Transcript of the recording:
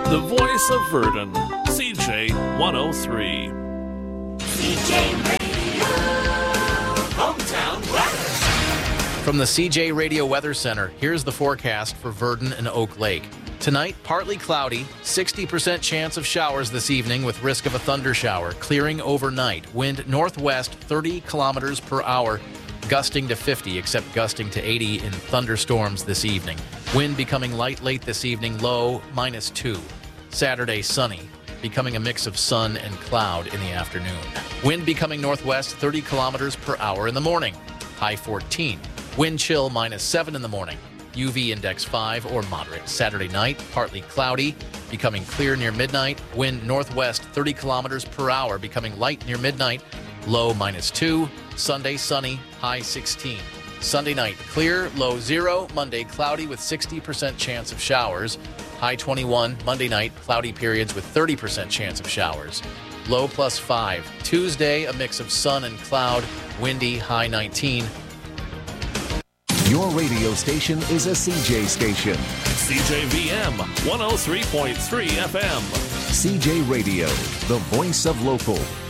The voice of Verdon, CJ 103. CJ Radio, hometown weather. From the CJ Radio Weather Center, here's the forecast for Verdon and Oak Lake. Tonight, partly cloudy, 60% chance of showers this evening with risk of a thunder shower, clearing overnight. Wind northwest 30 kilometers per hour, gusting to 50, except gusting to 80 in thunderstorms this evening. Wind becoming light late this evening, low -2. Saturday, sunny, becoming a mix of sun and cloud in the afternoon. Wind becoming northwest 30 kilometers per hour in the morning, high 14. Wind chill -7 in the morning. UV index 5 or moderate. Saturday night, partly cloudy, becoming clear near midnight. Wind northwest 30 kilometers per hour, becoming light near midnight, low -2. Sunday, sunny, high 16. Sunday night, clear, low 0. Monday, cloudy with 60% chance of showers, high 21. Monday night, cloudy periods with 30% chance of showers, low +5. Tuesday, a mix of sun and cloud, windy, high 19. Your radio station is a CJ station. CJVM 103.3 FM. CJ Radio, the voice of local.